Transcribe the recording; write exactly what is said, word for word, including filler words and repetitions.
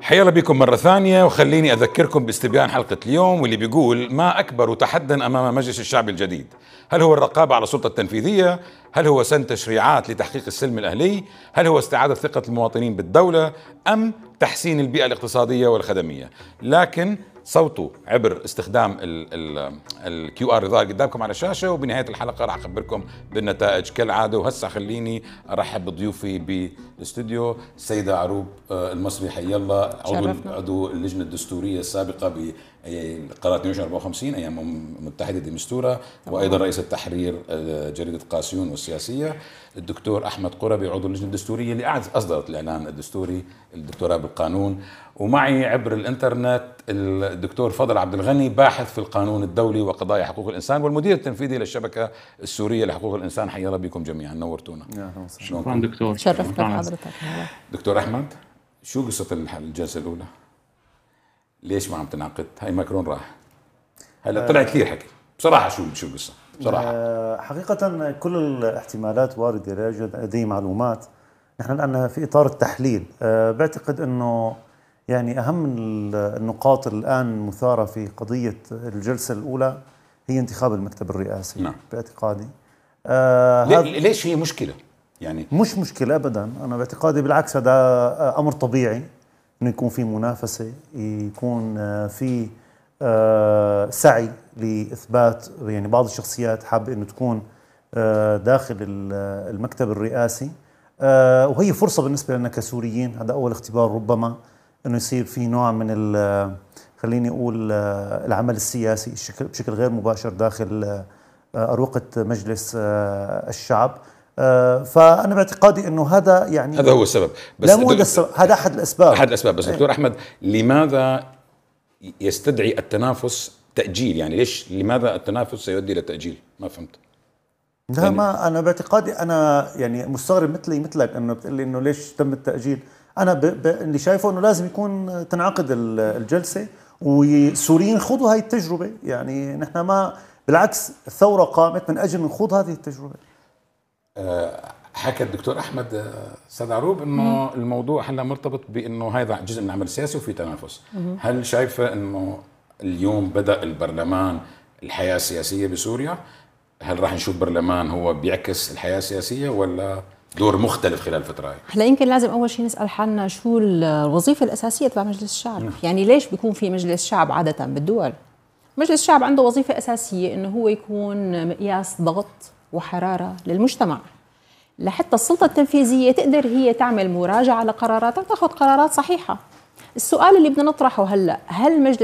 حيالا بكم مرة ثانية، وخليني أذكركم باستبيان حلقة اليوم واللي بيقول: ما أكبر تحدي أمام مجلس الشعب الجديد؟ هل هو الرقابة على السلطة التنفيذية؟ هل هو سن تشريعات لتحقيق السلم الأهلي؟ هل هو استعادة ثقة المواطنين بالدولة؟ أم تحسين البيئة الاقتصادية والخدمية؟ لكن صوته عبر استخدام الكيو ار ظاهر قدامكم على الشاشة، وبنهاية الحلقة راح أخبركم بالنتائج كالعادة. وهسه خليني أرحب بضيوفي بالاستوديو. السيدة عروب المصري، حي الله، عضو عضو اللجنة الدستورية السابقة بقرار اثنين وعشرين أربعة وخمسين أيام متحدة دمستورة، وأيضا رئيس التحرير جريدة قاسيون والسياسية. الدكتور أحمد قربي، عضو اللجنة الدستورية اللي أصدرت الإعلان الدستوري الدكتوراه بالقانون. ومعي عبر الانترنت الدكتور فضل عبد الغني، باحث في القانون الدولي وقضايا حقوق الانسان والمدير التنفيذي للشبكه السوريه لحقوق الانسان. حيا الله بكم جميعا، نورتونا. شكرا دكتور. شرفنا بحضرتك. دكتور احمد، شو قصه الجلسه الاولى؟ ليش ما عم تنعقد؟ هاي ماكرون راح، هلا طلع كثير حكي بصراحه. شو شو القصه بصراحه؟ أه حقيقه كل الاحتمالات وارده، لا يوجد لدي معلومات. نحن الان في اطار التحليل. أه بعتقد انه يعني أهم النقاط الآن مثارة في قضية الجلسة الأولى هي انتخاب المكتب الرئاسي. نعم. باعتقادي آه ليش هي مشكلة؟ يعني مش مشكلة أبدا، أنا باعتقادي بالعكس هذا أمر طبيعي إنه يكون في منافسة، يكون في آه سعي لإثبات يعني بعض الشخصيات حابة إنه تكون آه داخل المكتب الرئاسي. آه وهي فرصة بالنسبة لنا كسوريين، هذا أول اختبار ربما انه يصير في نوع من خليني اقول العمل السياسي بشكل غير مباشر داخل اروقه مجلس الشعب. فانا باعتقادي انه هذا يعني هذا هو السبب. بس لا مو هذا السبب، هذا احد الاسباب احد الاسباب بس دكتور احمد، لماذا يستدعي التنافس تاجيل؟ يعني ليش لماذا التنافس سيؤدي الى تاجيل؟ ما فهمت. لا يعني ما انا باعتقادي انا يعني مستغرب مثلي مثلك انه بتقول لي انه ليش تم التاجيل. انا ب... ب... اللي شايفه انه لازم يكون تنعقد الجلسه والسوريين خذوا هاي التجربه. يعني نحن ما بالعكس الثوره قامت من اجل نخوض هذه التجربه. أه حكى الدكتور احمد استاذ عروب انه الموضوع هلا مرتبط بانه هذا جزء من العمل السياسي وفي تنافس. هل شايفه انه اليوم بدا البرلمان الحياه السياسيه بسوريا؟ هل راح نشوف برلمان هو بيعكس الحياه السياسيه ولا دور مختلف خلال الفترة هاي؟ هلا يمكن لازم أول شيء نسأل حالنا شو الوظيفة الأساسية تبع مجلس الشعب. م. يعني ليش بيكون في مجلس شعب عادة بالدول؟ مجلس الشعب عنده وظيفة أساسية إنه هو يكون مقياس ضغط وحرارة للمجتمع، لحتى السلطة التنفيذية تقدر هي تعمل مراجعة لقراراتها وتاخذ قرارات صحيحة. السؤال اللي بدنا نطرحه هلا، هل مجلس